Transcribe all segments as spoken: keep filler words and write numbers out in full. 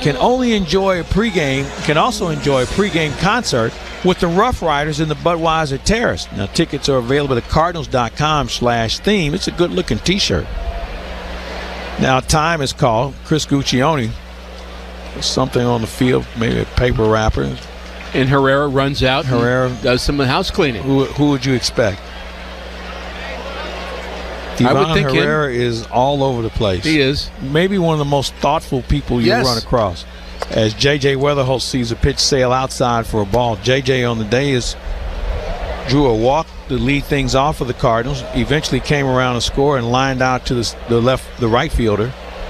can only enjoy a pregame, can also enjoy a pregame concert with the Rough Riders in the Budweiser Terrace. Now, tickets are available at cardinals.com slash theme. It's a good-looking T-shirt. Now, time is called. Chris Guccione, something on the field, maybe a paper wrapper. And Herrera runs out Herrera and does some house cleaning. Who, who would you expect? I would Ivan think Herrera him. is all over the place. He is. Maybe one of the most thoughtful people you Yes. run across. As J J Weatherholt sees a pitch sail outside for a ball, J J on the day is drew a walk to lead things off for the Cardinals. Eventually came around a score and lined out to the, the left, the right fielder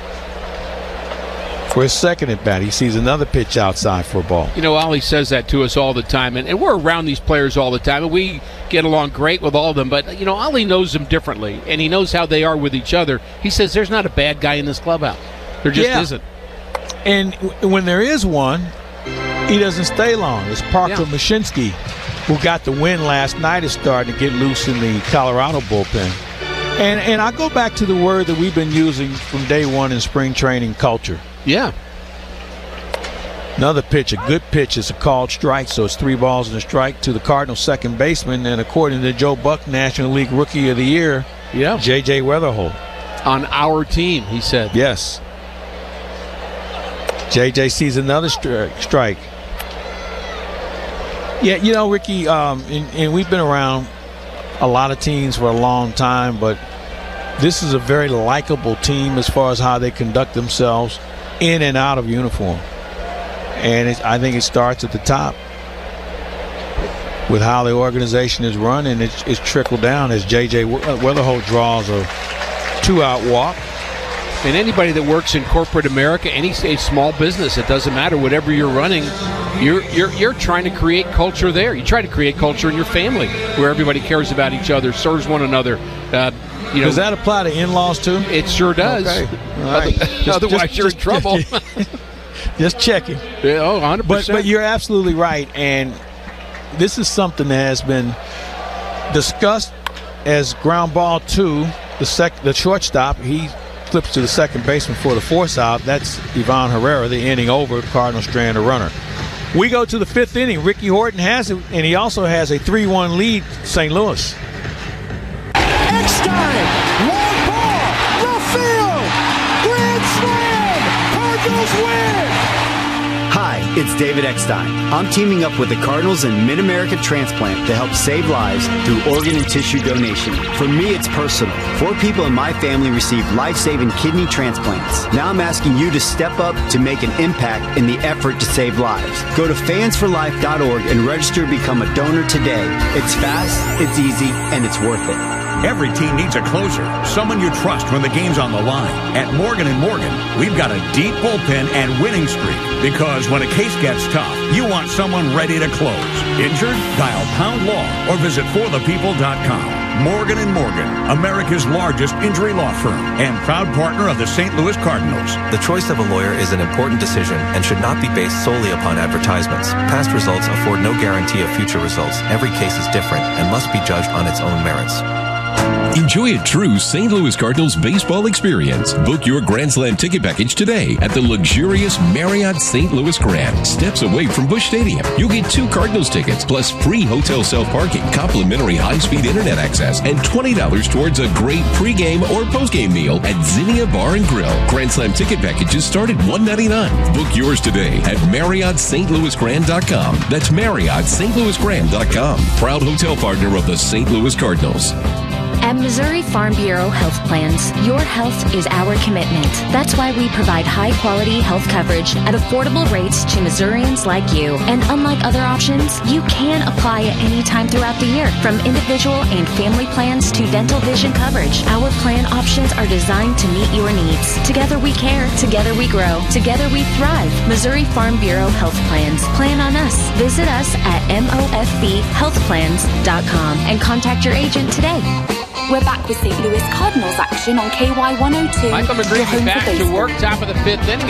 for his second at bat. He sees another pitch outside for a ball. You know, Ollie says that to us all the time, and, and we're around these players all the time, and we get along great with all of them. But, you know, Ollie knows them differently, and he knows how they are with each other. He says there's not a bad guy in this clubhouse. There just Yeah. isn't. And w- when there is one, he doesn't stay long. It's Parker Yeah. Mashinsky, who got the win last night, is starting to get loose in the Colorado bullpen. And and I go back to the word that we've been using from day one in spring training, culture. Yeah. Another pitch, a good pitch, is a called strike, so it's three balls and a strike to the Cardinals' second baseman. And according to Joe Buck, National League Rookie of the Year, Yeah. J J Weatherholt. On our team, he said. Yes. J J sees another stri- strike. Yeah, you know, Ricky, um, and, and we've been around a lot of teams for a long time, but this is a very likable team as far as how they conduct themselves in and out of uniform. And it, I think it starts at the top with how the organization is run, and it's, it's trickled down as J J Weatherholt draws a two-out walk. And anybody that works in corporate America, any a small business, it doesn't matter, whatever you're running, you're you're you're trying to create culture there. You try to create culture in your family where everybody cares about each other, serves one another. Uh, you know, Does that apply to in-laws too? It sure does. Okay. All right. Just- Otherwise, just- you're just- in trouble. Just checking. Yeah, oh, one hundred But percent. but you're absolutely right, and this is something that has been discussed as ground ball two. The sec, the shortstop, he flips to the second baseman for the force out. That's Ivan Herrera, the inning over. Cardinals strand a runner. We go to the fifth inning. Ricky Horton has it, and he also has a three one lead, Saint Louis. Eckstein, long ball, left field, grand slam, Cardinals win. Hi, it's David Eckstein. I'm teaming up with the Cardinals and Mid-America Transplant to help save lives through organ and tissue donation. For me, it's personal. Four people in my family received life-saving kidney transplants. Now I'm asking you to step up to make an impact in the effort to save lives. Go to fans for life dot org and register to become a donor today. It's fast, it's easy, and it's worth it. Every team needs a closer, someone you trust when the game's on the line. At Morgan and Morgan, we've got a deep bullpen and winning streak because when a case gets tough, you want someone ready to close. Injured? Dial pound law or visit for the people dot com. Morgan and Morgan, America's largest injury law firm and proud partner of the Saint Louis Cardinals. The choice of a lawyer is an important decision and should not be based solely upon advertisements. Past results afford no guarantee of future results. Every case is different and must be judged on its own merits. Enjoy a true Saint Louis Cardinals baseball experience. Book your Grand Slam ticket package today at the luxurious Marriott Saint Louis Grand, steps away from Busch Stadium. You'll get two Cardinals tickets plus free hotel self-parking, complimentary high-speed internet access, and twenty dollars towards a great pregame or postgame meal at Zinnia Bar and Grill. Grand Slam ticket packages start at one hundred ninety-nine dollars. Book yours today at Marriott Saint Louis Grand dot com. That's Marriott Saint Louis Grand dot com. Proud hotel partner of the Saint Louis Cardinals. At Missouri Farm Bureau Health Plans, your health is our commitment. That's why we provide high-quality health coverage at affordable rates to Missourians like you. And unlike other options, you can apply at any time throughout the year. From individual and family plans to dental vision coverage, our plan options are designed to meet your needs. Together we care. Together we grow. Together we thrive. Missouri Farm Bureau Health Plans. Plan on us. Visit us at M O F B health plans dot com and contact your agent today. We're back with Saint Louis Cardinals action on K Y one oh two. Michael McGreevy back to work, top of the fifth inning.